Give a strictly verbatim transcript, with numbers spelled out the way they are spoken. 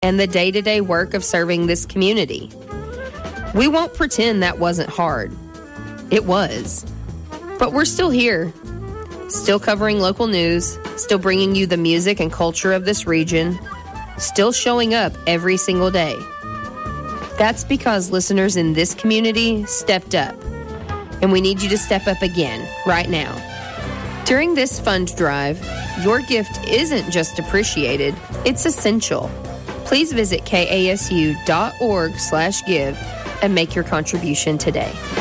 and the day-to-day work of serving this community. We won't pretend that wasn't hard. It was. But we're still here, still covering local news, still bringing you the music and culture of this region, still showing up every single day. That's because listeners in this community stepped up, and we need you to step up again right now. During this fund drive, your gift isn't just appreciated, it's essential. Please visit kasu.org slash give and make your contribution today.